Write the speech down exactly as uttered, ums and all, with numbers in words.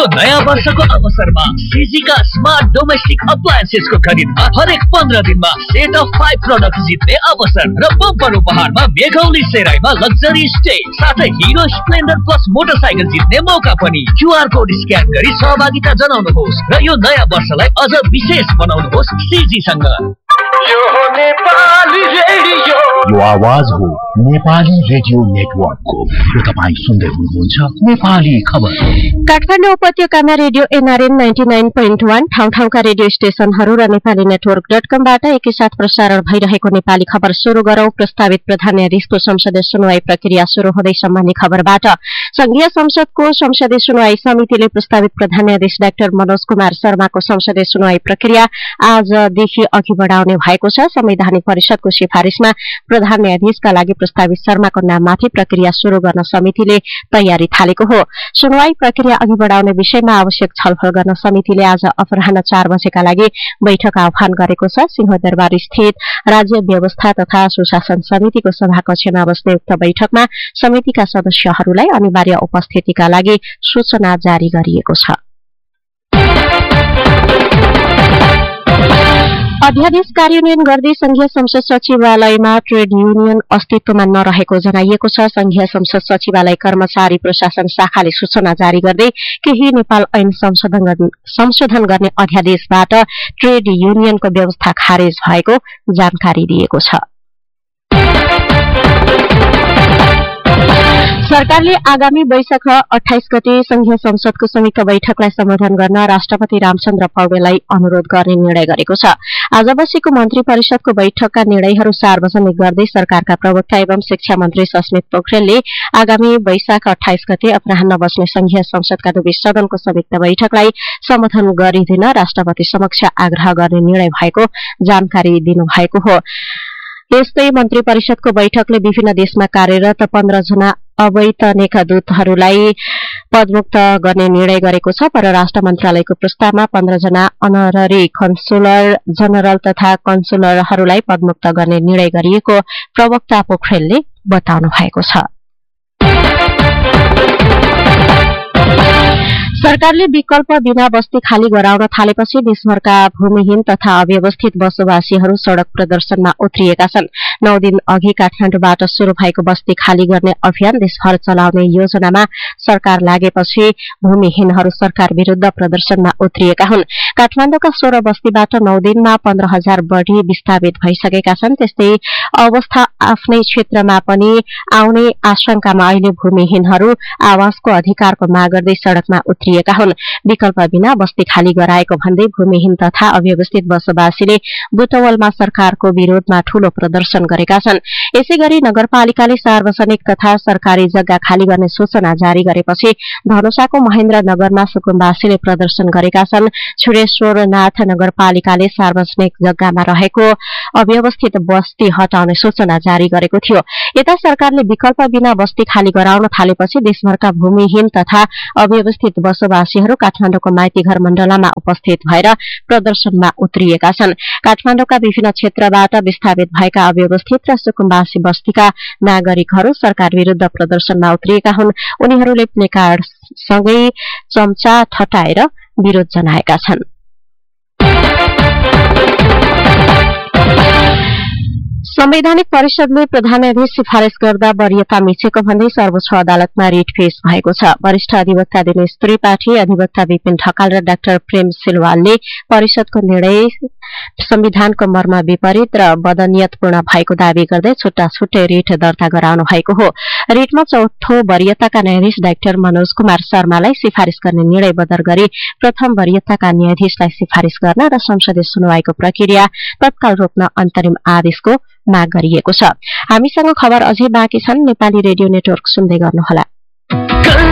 यो नयाँ वर्षको अवसरमा सीजीका स्मार्ट डोमेस्टिक अप्लायन्सेसको खरिदमा हरेक पन्ध्र दिनमा सेट अफ फाइभ प्रोडक्ट जित्ने अवसर र बम्पर उपहारमा मेघौली सेराईमा लग्जरी स्टे साथै हिरो स्प्लेन्डर प्लस मोटरसाइकल जित्ने मौका पनि। क्यूआर कोड स्क्यान गरी सहभागिता जनाउनुहोस् र यो नयाँ वर्षलाई अझ विशेष बनाउनुहोस् सीजीसँग। यो नेपाली रेडियो, यो आवाज हो नेपाली रेडियो नेटवर्कको। यो तपाईँ सुन्दै हुनुहुन्छ नेपाली खबर। काठमाडौँ उपत्यकामा radio NRN ninety nine point one ठाउँ ठाउँका रेडियो स्टेशनहरू र नेपाली नेटवर्क डट कमबाट एकैसाथ प्रसारण भइरहेको नेपाली खबर शुरू गरौं। प्रस्तावित प्रधान न्यायाधीशको संसदीय सुनवाई प्रक्रिया शुरू हुँदै सम्बन्धी खबरबाट। संघीय संसदको संसदीय सुनवाई समितिले प्रस्तावित प्रधान न्यायाधीश डाक्टर मनोज कुमार शर्माको संसदीय सुनवाई प्रक्रिया आजदेखि अघि बढाउने भएको छ। संवैधानिक परिषदको सिफारिशमा प्रधान न्यायाधीशका लागि प्रस्तावित शर्माको नाममाथि प्रक्रिया शुरू गर्न समितिले तयारी थालेको हो। सुनवाई प्रक्रिया अघि बढाउने विषयमा आवश्यक छलफल गर्न समितिले आज अपराह्न चार बजेका लागि बैठक आह्वान गरेको छ। सिंहदरबार स्थित राज्य व्यवस्था तथा सुशासन समितिको सभाकक्षमा बस्ने उक्त बैठकमा समितिका सदस्यहरूलाई अनिवार्य उपस्थितिका लागि सूचना जारी गरिएको छ। अध्यादेश कार्यान्वयन गर्दै संघीय संसद सचिवालयमा ट्रेड युनियन अस्तित्वमा नरहेको जनाइएको छ। संघीय संसद सचिवालय कर्मचारी प्रशासन शाखाले सूचना जारी गर्दै केही नेपाल ऐन संशोधन गर्ने अध्यादेशबाट ट्रेड युनियनको व्यवस्था खारेज भएको जानकारी दिएको छ। सरकारले आगामी वैशाख अठाइस गते संघीय संसदको संयुक्त बैठकलाई सम्बोधन गर्न राष्ट्रपति रामचन्द्र पौडेललाई अनुरोध गर्ने निर्णय गरेको छ। आज बसेको मन्त्री परिषदको बैठकका निर्णयहरू सार्वजनिक गर्दै सरकारका प्रवक्ता एवं शिक्षा मन्त्री सस्मित पोखरेलले आगामी वैशाख अठाइस गते अपराह्न बस्ने संघीय संसदका दुवै सदनको संयुक्त बैठकलाई सम्बोधन गरिदिन राष्ट्रपति समक्ष आग्रह गर्ने निर्णय भएको जानकारी दिनुभएको हो। यस्तै मन्त्री परिषदको बैठकले विभिन्न देशमा कार्यरत पन्ध्र जना अवैतनिक दूतहरूलाई पदमुक्त गर्ने निर्णय गरेको छ। परराष्ट्र मन्त्रालयको प्रस्तावमा पन्ध्र जना अनररी कन्सुलर जनरल तथा कन्सुलरहरूलाई पदमुक्त गर्ने निर्णय गरिएको प्रवक्ता पोखरेलले बताउनु भएको छ। सरकारले विकल्प बिना बस्ती खाली गराउन थालेपछि देशभरका भूमिहीन तथा अव्यवस्थित बसोबासीहरू सड़क प्रदर्शनमा उत्रिएका छन्। नौ दिन अघि काठमाडौँबाट शुरू भएको बस्ती खाली गर्ने अभियान देशभर चलाउने योजनामा सरकार लागेपछि भूमिहीनहरू सरकार विरूद्ध प्रदर्शनमा उत्रिएका हुन्। काठमाडौँका सोह्र बस्तीबाट नौ दिनमा पन्ध्र हजार बढ़ी विस्थापित भइसकेका छन्। त्यस्तै अवस्था आफ्नै क्षेत्रमा पनि आउने आशंकामा अहिले भूमिहीनहरू आवासको अधिकारको माग गर्दै सड़कमा उत्रिए विकल्प बिना बस्ती खाली गराएको भन्दै भूमिहीन तथा अव्यवस्थित बसोबासीले बुटवलमा सरकारको विरोधमा ठूलो प्रदर्शन गरेका छन्। यसैगरी नगरपालिकाले सार्वजनिक तथा सरकारी जग्गा खाली गर्ने सूचना जारी गरेपछि धनुषाको महेन्द्र नगरमा सुकुम्बासीले प्रदर्शन गरेका छन्। छुरेश्वरनाथ नगरपालिकाले सार्वजनिक जग्गामा रहेको अव्यवस्थित बस्ती हटाउने सूचना जारी गरेको थियो। यता सरकारले विकल्प बिना बस्ती खाली गराउन थालेपछि देशभरका भूमिहीन तथा अव्यवस्थित बसोबासीहरू काठमाडौँको माइतीघर मण्डलमा उपस्थित भएर प्रदर्शनमा उत्रिएका छन्। काठमाडौँका विभिन्न क्षेत्रबाट विस्थापित भएका अव्यवस्थित र सुकुम्बासी बस्तीका नागरिकहरू सरकार विरूद्ध प्रदर्शनमा उत्रिएका हुन्। उनीहरूले प्लेकार्डसँगै चम्चा ठटाएर विरोध जनाएका छन्। संवैधानिक परिषदले प्रधान न्यायाधीश सिफारिश गर्दा वरियता मिचेको भन्दै सर्वोच्च अदालतमा रिट पेश भएको छ। वरिष्ठ अधिवक्ता दिनेश त्रिपाठी, अधिवक्ता विपिन ढकाल र डाक्टर प्रेम सिलवालले परिषदको निर्णय संविधानको मर्म विपरीत र बदनियतपूर्ण भएको दावी गर्दै छुट्टा छुट्टै रिट दर्ता गराउनु भएको हो। रिटमा चौथो वरियताका न्यायाधीश डाक्टर मनोज कुमार शर्मालाई सिफारिश गर्ने निर्णय बदर गरी प्रथम वरियताका न्यायाधीशलाई सिफारिश गर्न र संसदीय सुनवाईको प्रक्रिया तत्काल रोक्न अन्तरिम आदेशको माग गरिएको छ। हामीसँग खबर अझै बाँकी छन्। नेपाली रेडियो नेटवर्क सुन्दै गर्नुहोला।